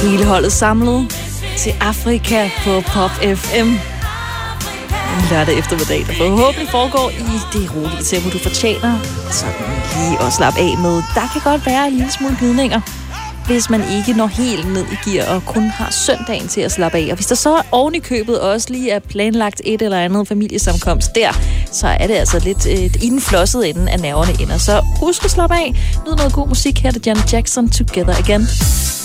Hele holdet samlet til Afrika på Pop FM. En lørdag eftermiddag, der forhåbentlig foregår i det rolige tempo, du fortjener. Sådan lige at slappe af med. Der kan godt være en lille smule gnidninger, hvis man ikke når helt ned i gear og kun har søndagen til at slappe af. Og hvis der så oven i købet også lige er planlagt et eller andet familiesamkomst der, så er det altså lidt i den flossede ende af nerverne ender. Så husk at slappe af. Nyd noget god musik her, det er Janet Jackson, Together Again.